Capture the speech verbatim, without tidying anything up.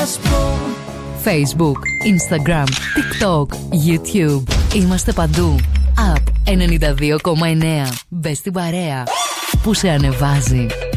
σας πω. Facebook, Instagram, TikTok, YouTube. Είμαστε παντού. App ενενήντα δύο κόμμα εννέα. Μπες στην παρέα που σε ανεβάζει.